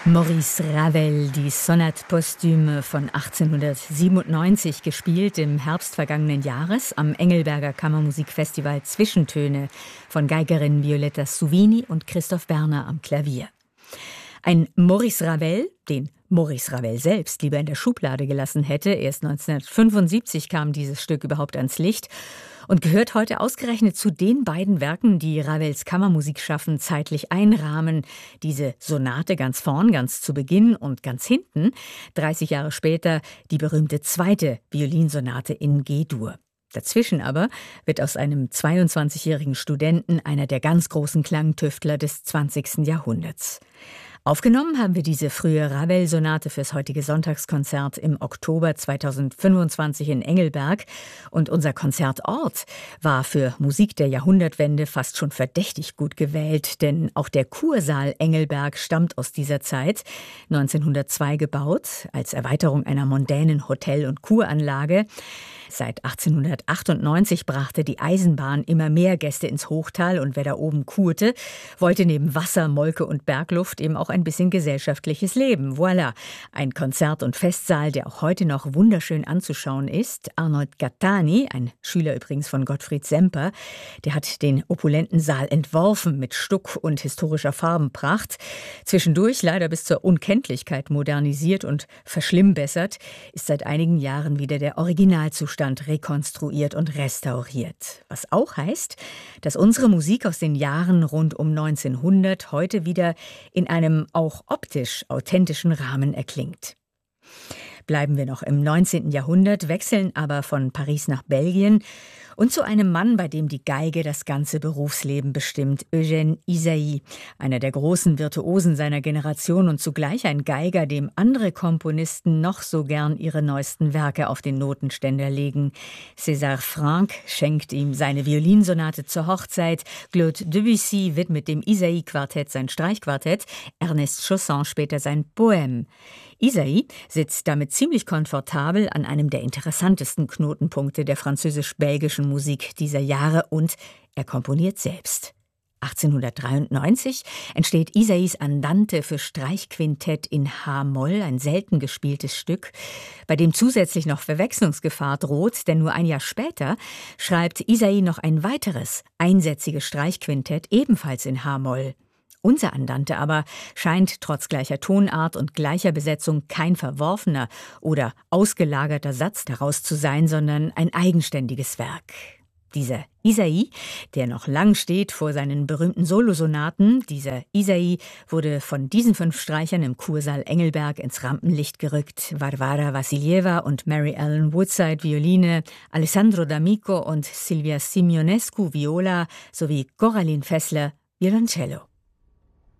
Maurice Ravel, die Sonate posthume von 1897, gespielt im Herbst vergangenen Jahres am Engelberger Kammermusikfestival Zwischentöne von Geigerin Violetta Suvini und Christoph Berner am Klavier. Ein Maurice Ravel, den Maurice Ravel selbst lieber in der Schublade gelassen hätte. Erst 1975 kam dieses Stück überhaupt ans Licht und gehört heute ausgerechnet zu den beiden Werken, die Ravels Kammermusikschaffen zeitlich einrahmen. Diese Sonate ganz vorn, ganz zu Beginn und ganz hinten. 30 Jahre später die berühmte zweite Violinsonate in G-Dur. Dazwischen aber wird aus einem 22-jährigen Studenten einer der ganz großen Klangtüftler des 20. Jahrhunderts. Aufgenommen haben wir diese frühe Ravel-Sonate fürs heutige Sonntagskonzert im Oktober 2025 in Engelberg. Und unser Konzertort war für Musik der Jahrhundertwende fast schon verdächtig gut gewählt, denn auch der Kursaal Engelberg stammt aus dieser Zeit, 1902 gebaut, als Erweiterung einer mondänen Hotel- und Kuranlage. Seit 1898 brachte die Eisenbahn immer mehr Gäste ins Hochtal und wer da oben kurte, wollte neben Wasser, Molke und Bergluft eben auch ein bisschen gesellschaftliches Leben. Voilà, ein Konzert- und Festsaal, der auch heute noch wunderschön anzuschauen ist. Arnold Gattani, ein Schüler übrigens von Gottfried Semper, der hat den opulenten Saal entworfen mit Stuck und historischer Farbenpracht. Zwischendurch leider bis zur Unkenntlichkeit modernisiert und verschlimmbessert, ist seit einigen Jahren wieder der Originalzustand rekonstruiert und restauriert. Was auch heißt, dass unsere Musik aus den Jahren rund um 1900 heute wieder in einem auch optisch authentischen Rahmen erklingt. Bleiben wir noch im 19. Jahrhundert, wechseln aber von Paris nach Belgien und zu einem Mann, bei dem die Geige das ganze Berufsleben bestimmt, Eugène Ysaÿe, einer der großen Virtuosen seiner Generation und zugleich ein Geiger, dem andere Komponisten noch so gern ihre neuesten Werke auf den Notenständer legen. César Franck schenkt ihm seine Violinsonate zur Hochzeit, Claude Debussy widmet dem Ysaÿe-Quartett sein Streichquartett, Ernest Chausson später sein Poème. Ysaÿe sitzt damit ziemlich komfortabel an einem der interessantesten Knotenpunkte der französisch-belgischen Musik dieser Jahre und er komponiert selbst. 1893 entsteht Ysaÿes Andante für Streichquintett in H-Moll, ein selten gespieltes Stück, bei dem zusätzlich noch Verwechslungsgefahr droht, denn nur ein Jahr später schreibt Ysaÿe noch ein weiteres, einsätziges Streichquintett, ebenfalls in H-Moll. Unser Andante aber scheint trotz gleicher Tonart und gleicher Besetzung kein verworfener oder ausgelagerter Satz daraus zu sein, sondern ein eigenständiges Werk. Dieser Ysaÿe, der noch lang steht vor seinen berühmten Solosonaten, dieser Ysaÿe wurde von diesen 5 Streichern im Kursaal Engelberg ins Rampenlicht gerückt. Varvara Vassiljeva und Mary Ellen Woodside Violine, Alessandro D'Amico und Silvia Simeonescu Viola sowie Coraline Fessler Violoncello.